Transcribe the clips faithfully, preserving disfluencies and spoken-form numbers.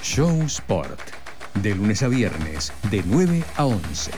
Show Sport, de lunes a viernes, de nueve a once.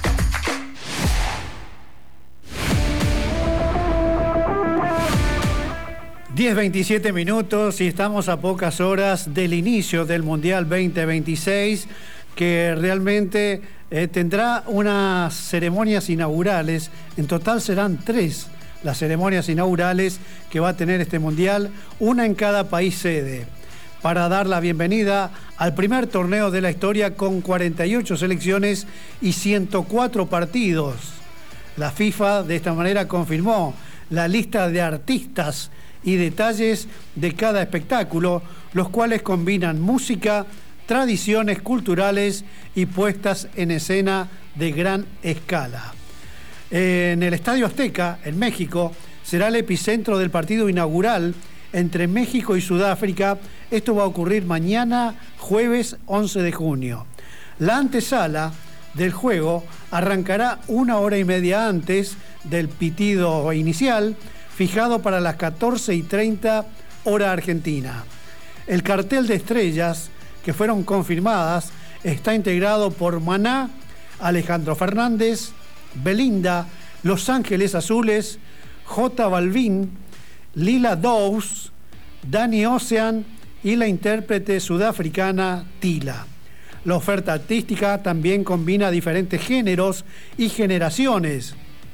diez veintisiete minutos y estamos a pocas horas del inicio del Mundial veinte veintiséis, que realmente eh, tendrá unas ceremonias inaugurales. En total serán tres las ceremonias inaugurales que va a tener este Mundial, una en cada país sede, para dar la bienvenida al primer torneo de la historia con cuarenta y ocho selecciones y ciento cuatro partidos. La FIFA de esta manera confirmó la lista de artistas y detalles de cada espectáculo, los cuales combinan música, tradiciones culturales y puestas en escena de gran escala. En el Estadio Azteca, en México, será el epicentro del partido inaugural entre México y Sudáfrica. Esto va a ocurrir mañana, jueves once de junio. La antesala del juego arrancará una hora y media antes del pitido inicial, fijado para las catorce y treinta hora argentina. El cartel de estrellas que fueron confirmadas está integrado por Maná, Alejandro Fernández, Belinda, Los Ángeles Azules, J Balvin, Lila Downs, Danny Ocean y la intérprete sudafricana Tila. La oferta artística también combina diferentes géneros y generaciones,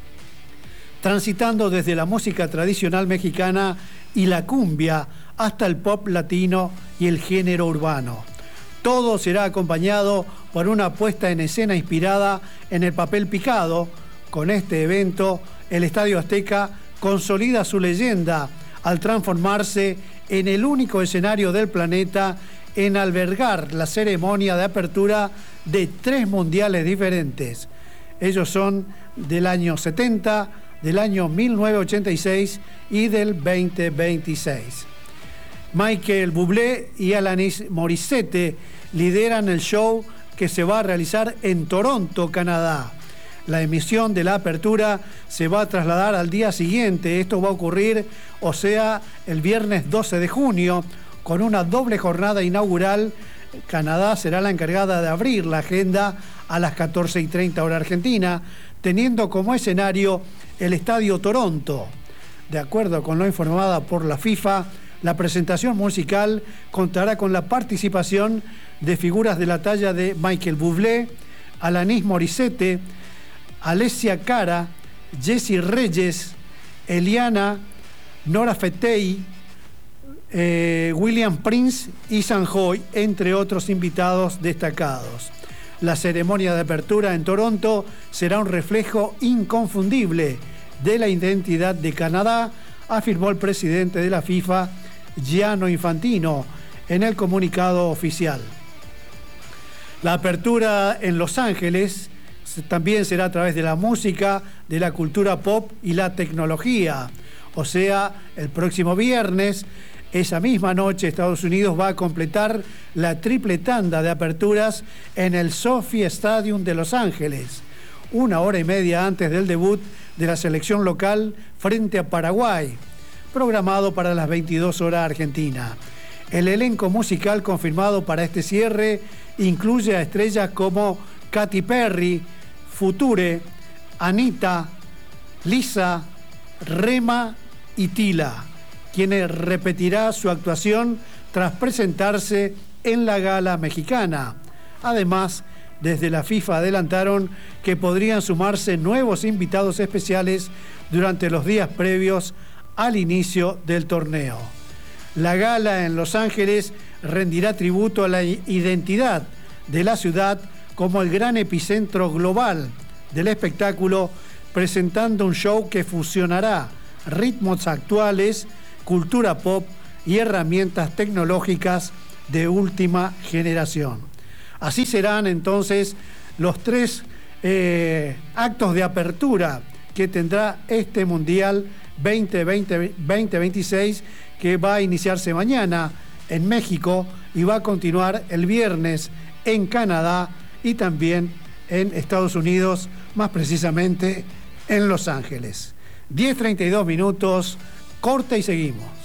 transitando desde la música tradicional mexicana y la cumbia hasta el pop latino y el género urbano. Todo será acompañado por una puesta en escena inspirada en el papel picado. Con este evento, el Estadio Azteca consolida su leyenda al transformarse en el único escenario del planeta en albergar la ceremonia de apertura de tres mundiales diferentes. Ellos son del año setenta, del año mil novecientos ochenta y seis y del veinte veintiséis. Michael Bublé y Alanis Morissette lideran el show que se va a realizar en Toronto, Canadá. La emisión de la apertura se va a trasladar al día siguiente. Esto va a ocurrir, o sea, el viernes doce de junio, con una doble jornada inaugural. Canadá será la encargada de abrir la agenda a las catorce y treinta hora argentina, teniendo como escenario el Estadio Toronto. De acuerdo con lo informada por la FIFA, la presentación musical contará con la participación de figuras de la talla de Michael Bublé, Alanis Morissette, Alessia Cara, Jessie Reyes, Eliana, Nora Fetey, eh, William Prince y Sanjoy, entre otros invitados destacados. La ceremonia de apertura en Toronto será un reflejo inconfundible de la identidad de Canadá, afirmó el presidente de la FIFA, Gianni Infantino, en el comunicado oficial. La apertura en Los Ángeles también será a través de la música, de la cultura pop y la tecnología. O sea, el próximo viernes, esa misma noche, Estados Unidos va a completar la triple tanda de aperturas en el SoFi Stadium de Los Ángeles, una hora y media antes del debut de la selección local frente a Paraguay, programado para las veintidós horas argentina. El elenco musical confirmado para este cierre incluye a estrellas como Katy Perry, Future, Anita, Lisa, Rema y Tila, quienes repetirá su actuación tras presentarse en la gala mexicana. Además, desde la FIFA adelantaron que podrían sumarse nuevos invitados especiales durante los días previos al inicio del torneo. La gala en Los Ángeles rendirá tributo a la identidad de la ciudad como el gran epicentro global del espectáculo, presentando un show que fusionará ritmos actuales, cultura pop y herramientas tecnológicas de última generación. Así serán entonces los tres eh, actos de apertura que tendrá este Mundial veinte veintiséis, que va a iniciarse mañana en México y va a continuar el viernes en Canadá y también en Estados Unidos, más precisamente en Los Ángeles. diez treinta y dos minutos, corte y seguimos.